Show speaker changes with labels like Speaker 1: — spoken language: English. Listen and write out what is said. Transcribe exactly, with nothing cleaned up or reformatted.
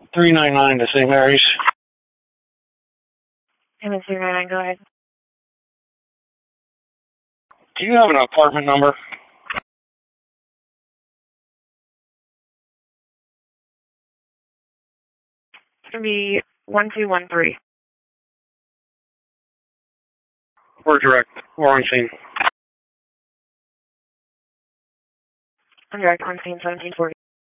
Speaker 1: three ninety-nine to Saint Mary's.
Speaker 2: M N three ninety-nine, go ahead.
Speaker 1: Do you have an apartment number?
Speaker 2: It's going to be one two one three.
Speaker 1: Or direct, or on scene.
Speaker 2: On direct, on scene, seventeen forty.